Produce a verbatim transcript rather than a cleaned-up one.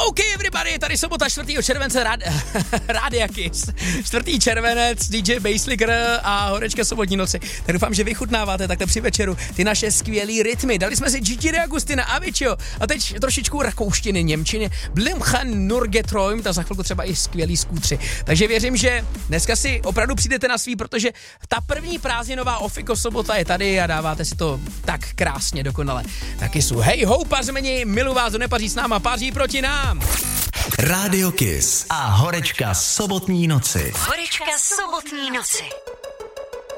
OK, everybody, je tady sobota čtvrtého července, rád, Rádia Kiss. čtvrtý červenec, D J Basslicker a Horečka sobotní noci. Tak doufám, že vychutnáváte takhle při večeru ty naše skvělý rytmy. Dali jsme si Gigi D'Agostina, Avicii a teď trošičku rakouštiny, němčiny, Blimchan Nurgetroim, ta za chvilku třeba i skvělý skútři. Takže věřím, že dneska si opravdu přijdete na svý, protože ta první prázdninová Ofiko sobota je tady a dáváte si to tak krásně dokonale. Taky jsou hej ho, pařmeni, milu vás, nepaří s náma, paří proti nám. Rádio Kiss a Horečka sobotní noci. Horečka sobotní noci.